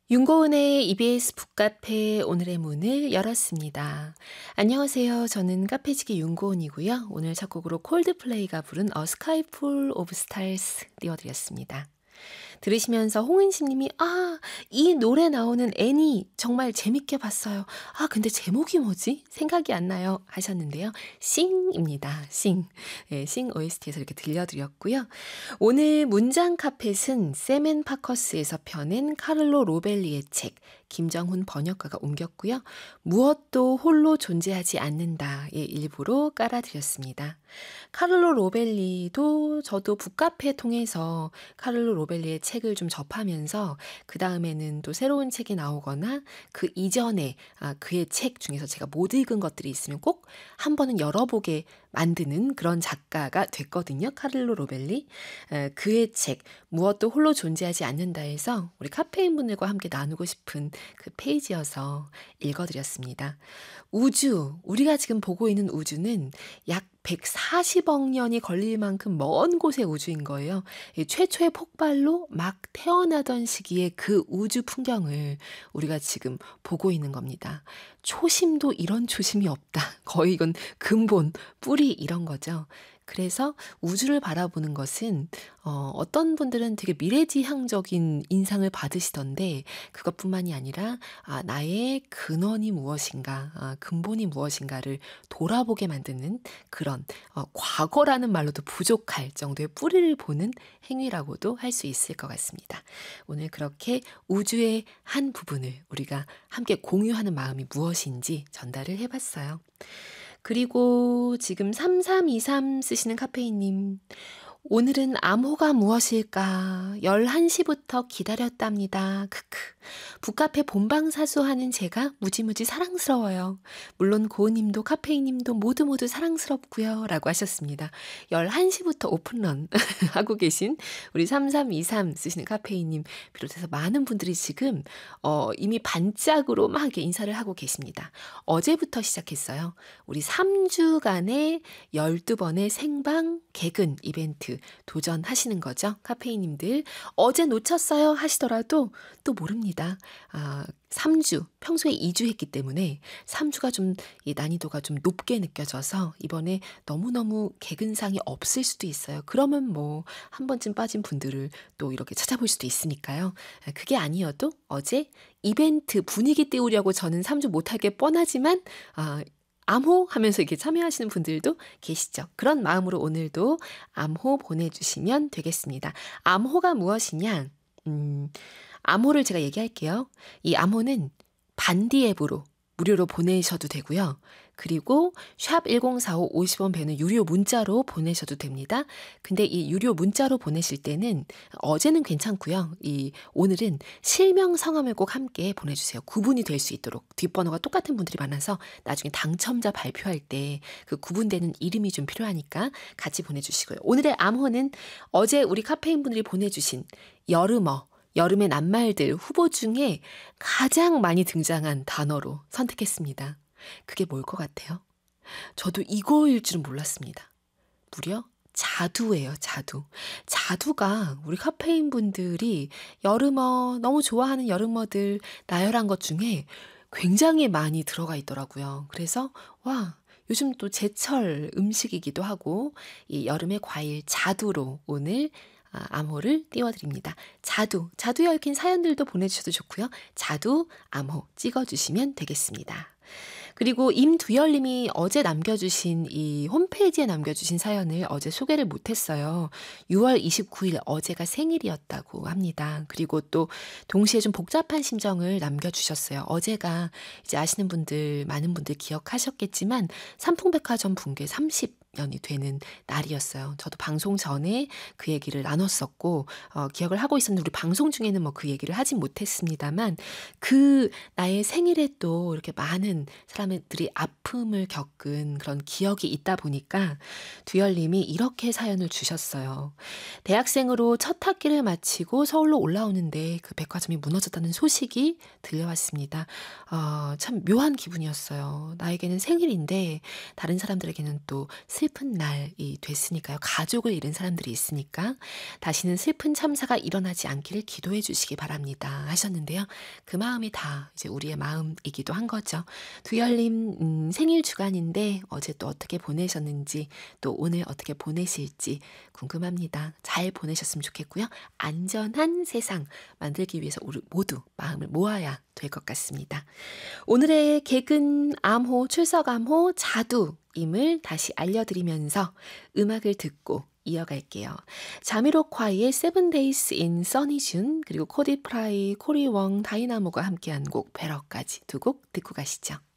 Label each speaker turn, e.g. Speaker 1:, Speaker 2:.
Speaker 1: 윤고은의 EBS 북카페 오늘의 문을 열었습니다. 안녕하세요. 저는 카페지기 윤고은이고요. 오늘 첫 곡으로 콜드플레이가 부른 A Sky Full of Stars 띄워드렸습니다. 들으시면서 홍은심 님이 이 노래 나오는 애니 정말 재밌게 봤어요. 근데 제목이 뭐지? 생각이 안 나요 하셨는데요. 싱입니다. 싱. 네, 싱 OST에서 이렇게 들려드렸고요. 오늘 문장 카펫은 세멘 파커스에서 펴낸 카를로 로벨리의 책 김정훈 번역가가 옮겼고요. 무엇도 홀로 존재하지 않는다의 일부로 깔아드렸습니다. 카를로 로벨리도 저도 북카페 통해서 카를로 로벨리의 책을 좀 접하면서 그 다음에는 또 새로운 책이 나오거나 그 이전에 그의 책 중에서 제가 못 읽은 것들이 있으면 꼭 한 번은 열어보게 만드는 그런 작가가 됐거든요. 카를로 로벨리. 그의 책 무엇도 홀로 존재하지 않는다에서 우리 카페인 분들과 함께 나누고 싶은 그 페이지여서 읽어드렸습니다. 우주, 우리가 지금 보고 있는 우주는 약 140억 년이 걸릴 만큼 먼 곳의 우주인 거예요. 최초의 폭발로 막 태어나던 시기에 그 우주 풍경을 우리가 지금 보고 있는 겁니다. 초심도 이런 초심이 없다. 거의 이건 근본, 뿌리 이런 거죠. 그래서 우주를 바라보는 것은 어떤 분들은 되게 미래지향적인 인상을 받으시던데 그것뿐만이 아니라 나의 근원이 무엇인가, 근본이 무엇인가를 돌아보게 만드는 그런 과거라는 말로도 부족할 정도의 뿌리를 보는 행위라고도 할 수 있을 것 같습니다. 오늘 그렇게 우주의 한 부분을 우리가 함께 공유하는 마음이 무엇인지 전달을 해봤어요. 그리고 지금 3323 쓰시는 카페인님. 오늘은 암호가 무엇일까? 11시부터 기다렸답니다. 크크. 북카페 본방사수하는 제가 무지무지 사랑스러워요. 물론 고은님도 카페인님도 모두 사랑스럽고요. 라고 하셨습니다. 11시부터 오픈런 하고 계신 우리 3323 쓰시는 카페인님 비롯해서 많은 분들이 지금 이미 반짝으로 막 이렇게 인사를 하고 계십니다. 어제부터 시작했어요. 우리 3주간의 12번의 생방 개근 이벤트 도전하시는 거죠. 카페인님들 어제 놓쳤어요 하시더라도 또 모릅니다. 3주, 평소에 2주 했기 때문에 3주가 좀 이 난이도가 좀 높게 느껴져서 이번에 너무너무 개근상이 없을 수도 있어요. 그러면 뭐 한 번쯤 빠진 분들을 또 이렇게 찾아볼 수도 있으니까요. 그게 아니어도 어제 이벤트 분위기 띄우려고 저는 3주 못할 게 뻔하지만 암호 하면서 이렇게 참여하시는 분들도 계시죠. 그런 마음으로 오늘도 암호 보내주시면 되겠습니다. 암호가 무엇이냐? 암호를 제가 얘기할게요. 이 암호는 반디 앱으로 무료로 보내셔도 되고요. 그리고 샵 1045 50원 배는 유료 문자로 보내셔도 됩니다. 근데 이 유료 문자로 보내실 때는 어제는 괜찮고요. 오늘은 실명 성함을 꼭 함께 보내주세요. 구분이 될 수 있도록. 뒷번호가 똑같은 분들이 많아서 나중에 당첨자 발표할 때 그 구분되는 이름이 좀 필요하니까 같이 보내주시고요. 오늘의 암호는 어제 우리 카페인 분들이 보내주신 여름의 낱말들 후보 중에 가장 많이 등장한 단어로 선택했습니다. 그게 뭘 것 같아요? 저도 이거일 줄은 몰랐습니다. 무려 자두예요, 자두. 자두가 우리 카페인 분들이 너무 좋아하는 여름어들 나열한 것 중에 굉장히 많이 들어가 있더라고요. 그래서 요즘 또 제철 음식이기도 하고 이 여름의 과일 자두로 오늘 암호를 띄워드립니다. 자두에 얽힌 사연들도 보내주셔도 좋고요. 자두 암호 찍어주시면 되겠습니다. 그리고 임두열님이 어제 남겨주신 이 홈페이지에 남겨주신 사연을 어제 소개를 못했어요. 6월 29일 어제가 생일이었다고 합니다. 그리고 또 동시에 좀 복잡한 심정을 남겨주셨어요. 어제가 이제 아시는 분들 많은 분들 기억하셨겠지만 삼풍백화점 붕괴 30년이 되는 날이었어요. 저도 방송 전에 그 얘기를 나눴었고 기억을 하고 있었는데 우리 방송 중에는 뭐 그 얘기를 하진 못했습니다만 그 나의 생일에 또 이렇게 많은 사람들이 아픔을 겪은 그런 기억이 있다 보니까 두열님이 이렇게 사연을 주셨어요. 대학생으로 첫 학기를 마치고 서울로 올라오는데 그 백화점이 무너졌다는 소식이 들려왔습니다. 참 묘한 기분이었어요. 나에게는 생일인데 다른 사람들에게는 또 슬픈 날이 됐으니까요. 가족을 잃은 사람들이 있으니까 다시는 슬픈 참사가 일어나지 않기를 기도해 주시기 바랍니다. 하셨는데요. 그 마음이 다 이제 우리의 마음이기도 한 거죠. 두열님, 생일 주간인데 어제 또 어떻게 보내셨는지 또 오늘 어떻게 보내실지 궁금합니다. 잘 보내셨으면 좋겠고요. 안전한 세상 만들기 위해서 우리 모두 마음을 모아야 될 것 같습니다. 오늘의 개근 암호, 출석 암호, 자두임을 다시 알려드리면서 음악을 듣고 이어갈게요. 자미로콰이의 Seven Days in Sunny June 그리고 코디 프라이, 코리웡, 다이나모가 함께한 곡 베러까지 두 곡 듣고 가시죠.